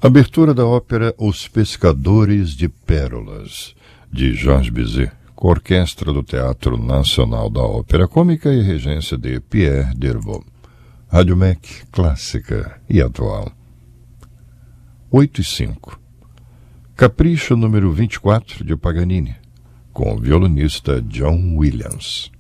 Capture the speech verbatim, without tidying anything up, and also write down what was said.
Abertura da ópera Os Pescadores de Pérolas, de Georges Bizet, com a orquestra do Teatro Nacional da Ópera Cômica e regência de Pierre Dervaux. Rádio M E C, clássica e atual. oito e cinco. Capricho número vinte e quatro, de Paganini, com o violonista John Williams.